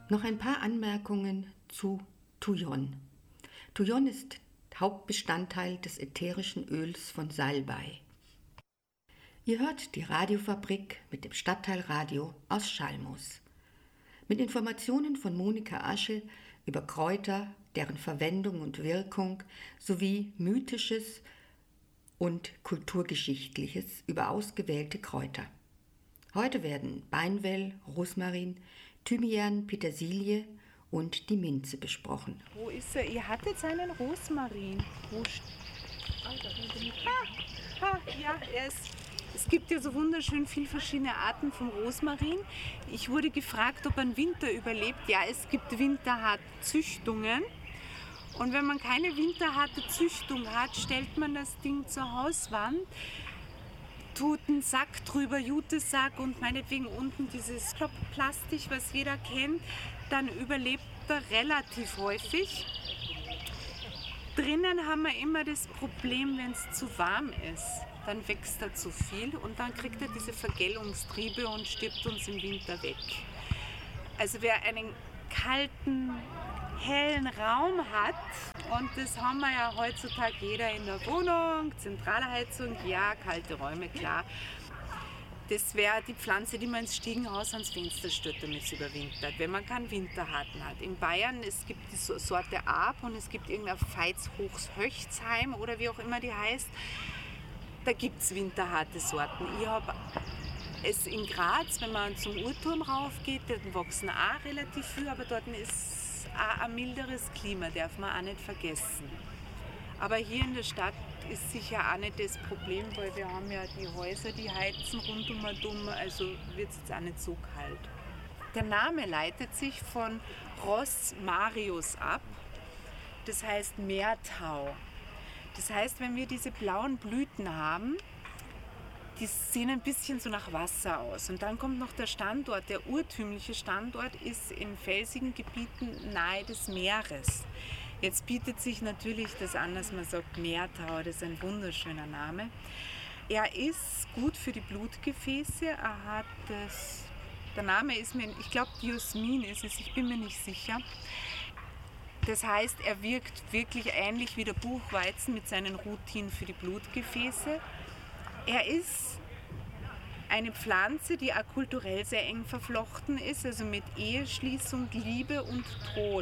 Noch ein paar Anmerkungen zu Thujon. Thujon ist Hauptbestandteil des ätherischen Öls von Salbei. Ihr hört die Radiofabrik mit dem Stadtteilradio aus Schalmoos. Mit Informationen von Monika Aschel über Kräuter, deren Verwendung und Wirkung sowie Mythisches und Kulturgeschichtliches über ausgewählte Kräuter. Heute werden Beinwell, Rosmarin, Thymian, Petersilie und die Minze besprochen. Wo ist er? Ihr hattet seinen Rosmarin. Ja, es gibt ja so wunderschön viele verschiedene Arten vom Rosmarin. Ich wurde gefragt, ob ein Winter überlebt. Ja, es gibt winterharte Züchtungen. Und wenn man keine winterharte Züchtung hat, stellt man das Ding zur Hauswand, tut einen Sack drüber, Jutesack und meinetwegen unten dieses Kloppplastik, was jeder kennt, dann überlebt er relativ häufig. Drinnen haben wir immer das Problem, wenn es zu warm ist, dann wächst er zu viel und dann kriegt er diese Vergällungstriebe und stirbt uns im Winter weg. Also wer einen kalten, hellen Raum hat, und das haben wir ja heutzutage jeder in der Wohnung, Zentralheizung, ja, kalte Räume, klar. Das wäre die Pflanze, die man ins Stiegenhaus ans Fenster stellt, damit es überwintert, wenn man keinen Winterharten hat. In Bayern, es gibt die Sorte Ab und es gibt irgendein Veitshochshöchsheim oder wie auch immer die heißt. Da gibt es winterharte Sorten. Ich habe es in Graz, wenn man zum Uhrturm raufgeht, dort wachsen auch relativ viel, aber dort ist auch ein milderes Klima, darf man auch nicht vergessen. Aber hier in der Stadt ist sicher auch nicht das Problem, weil wir haben ja die Häuser, die heizen rund um und um, also wird es jetzt auch nicht so kalt. Der Name leitet sich von Ros Marius ab, das heißt Meertau. Das heißt, wenn wir diese blauen Blüten haben, die sehen ein bisschen so nach Wasser aus. Und dann kommt noch der Standort, der urtümliche Standort ist in felsigen Gebieten nahe des Meeres. Jetzt bietet sich natürlich das an, dass man sagt Meertau, das ist ein wunderschöner Name. Er ist gut für die Blutgefäße, der Name ist mir, ich glaube Diosmin ist es, ich bin mir nicht sicher. Das heißt, er wirkt wirklich ähnlich wie der Buchweizen mit seinen Rutin für die Blutgefäße. Er ist eine Pflanze, die auch kulturell sehr eng verflochten ist, also mit Eheschließung, Liebe und Tod.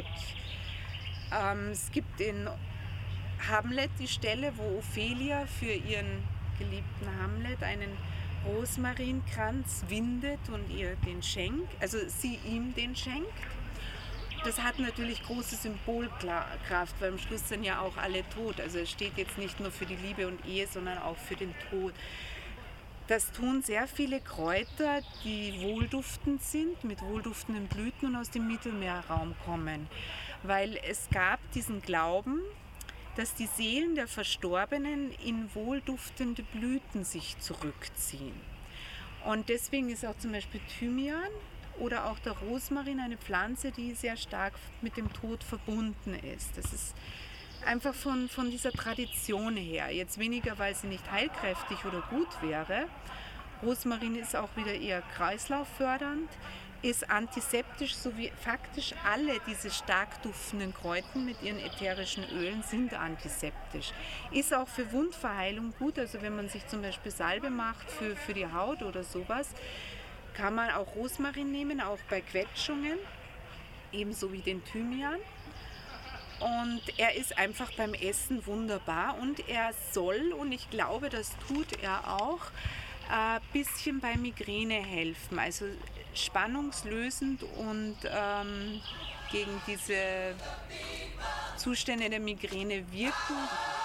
Es gibt in Hamlet die Stelle, wo Ophelia für ihren geliebten Hamlet einen Rosmarinkranz windet und ihr den schenkt, also sie ihm den schenkt. Das hat natürlich große Symbolkraft, weil am Schluss sind ja auch alle tot. Also es steht jetzt nicht nur für die Liebe und Ehe, sondern auch für den Tod. Das tun sehr viele Kräuter, die wohlduftend sind, mit wohlduftenden Blüten und aus dem Mittelmeerraum kommen. Weil es gab diesen Glauben, dass die Seelen der Verstorbenen in wohlduftende Blüten sich zurückziehen. Und deswegen ist auch zum Beispiel Thymian oder auch der Rosmarin eine Pflanze, die sehr stark mit dem Tod verbunden ist. Das ist einfach von dieser Tradition her. Jetzt weniger, weil sie nicht heilkräftig oder gut wäre. Rosmarin ist auch wieder eher kreislauffördernd, ist antiseptisch, sowie faktisch alle diese stark duftenden Kräuter mit ihren ätherischen Ölen sind antiseptisch. Ist auch für Wundverheilung gut, also wenn man sich zum Beispiel Salbe macht für die Haut oder sowas, kann man auch Rosmarin nehmen, auch bei Quetschungen, ebenso wie den Thymian. Und er ist einfach beim Essen wunderbar und er soll, und ich glaube, das tut er auch, ein bisschen bei Migräne helfen, also spannungslösend und gegen diese Zustände der Migräne wirken.